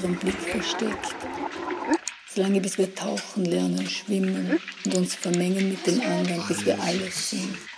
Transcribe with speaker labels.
Speaker 1: unserem Blick versteckt. Solange bis wir tauchen lernen, schwimmen und uns vermengen mit den anderen, bis wir alles sind.